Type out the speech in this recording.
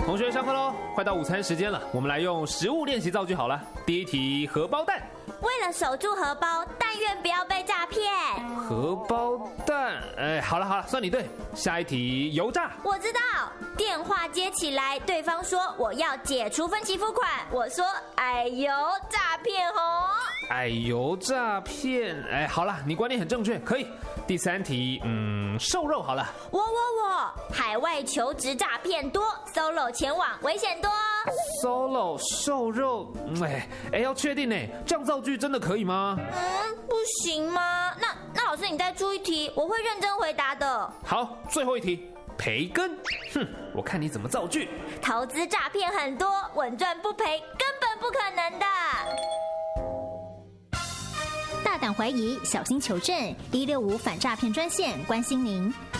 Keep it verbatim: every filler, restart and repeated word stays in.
同学上课喽，快到午餐时间了，我们来用食物练习造句好了。第一题，荷包蛋。 为了守住荷包，但愿不要被诈骗。 荷包蛋，哎，好了好了，算你对。下一题，油炸。 我知道，电话接起来，对方说我要解除分期付款，我说哎呦，诈骗哦。 哎呦，诈骗，哎，好了，你观点很正确，可以。第三题，嗯，瘦肉好了。 我我我，海外求职诈骗多 ，solo 前往危险多。 solo 瘦肉，哎哎，要确定呢，这样造句真的可以吗？ 嗯，不行吗？那那老师你再出一题，我会认真回答的。 好，最后一题，培根。哼，我看你怎么造句。 投资诈骗很多，稳赚不赔根本不可能的。 大胆怀疑，小心求证，一六五反诈骗专线关心您。